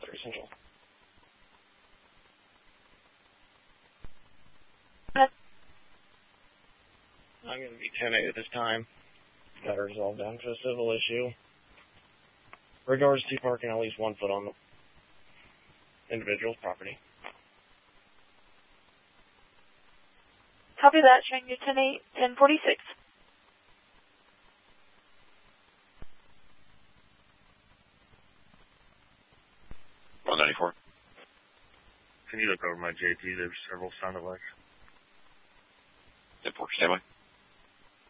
3 Central. I'm going to be 10-8 at this time. Got to resolve down to a civil issue. Regards to parking at least 1 foot on the individual's property. Copy that, showing you 10-8, 1046. Can you look over my JP? There's several sound alerts. 10-4, stand by.